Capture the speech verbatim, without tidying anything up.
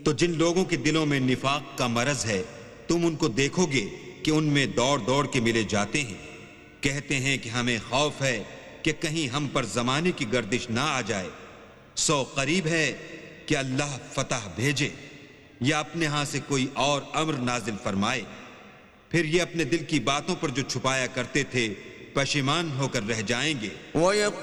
तो जिन लोगों के दिलों में निफाक का मरज है, तुम उनको देखोगे कि उनमें दौड़ दौड़ के मिले जाते हैं, कहते हैं कि हमें खौफ है कि कहीं हम पर जमाने की गर्दिश ना आ जाए। सो करीब है कि अल्लाह फतह भेजे या अपने यहां से कोई और अम्र नाजिल फरमाए। फिर ये अपने दिल की बातों पर जो छुपाया करते थे पशेमान होकर रह जाएंगे।